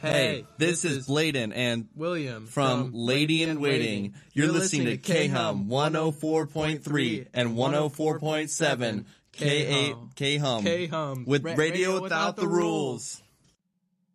Hey, this is Bladen and William from Lady in Waiting. You're listening to K-Hum 104.3 and 104.7 K-Hum with Radio Without the Rules.